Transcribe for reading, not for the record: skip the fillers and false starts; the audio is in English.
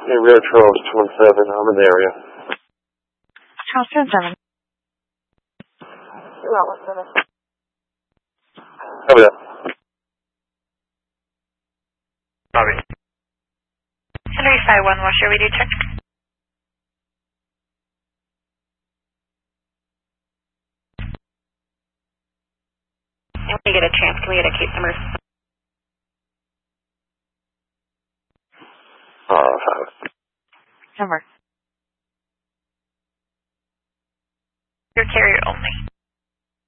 Hey, Rio Charles 217, I'm in the area. Charles 217. Copy that. Copy. 351, what's your video check? When you get a chance, can we get a case number? 5. Number.